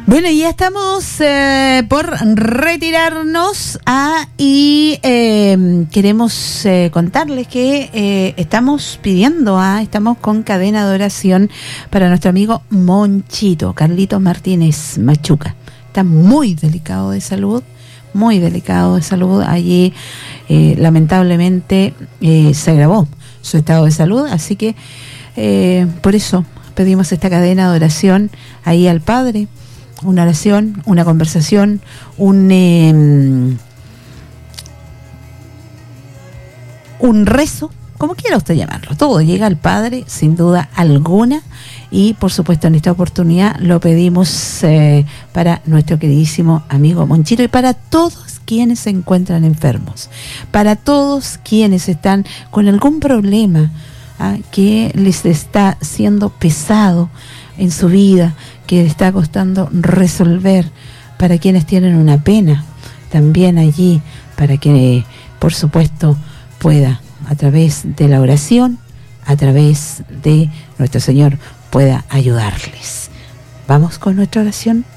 Bueno, ya estamos por retirarnos y queremos contarles que estamos pidiendo, estamos con cadena de oración para nuestro amigo Monchito, Carlitos Martínez Machuca. Está muy delicado de salud, Allí lamentablemente se agravó su estado de salud, así que por eso pedimos esta cadena de oración ahí al Padre. Una oración, una conversación, un rezo, como quiera usted llamarlo. Todo llega al Padre, sin duda alguna, y por supuesto en esta oportunidad lo pedimos para nuestro queridísimo amigo Monchito y para todos quienes se encuentran enfermos, para todos quienes están con algún problema que les está siendo pesado en su vida, que le está costando resolver, para quienes tienen una pena también allí, para que por supuesto pueda, a través de la oración, a través de nuestro Señor, pueda ayudarles. Vamos con nuestra oración.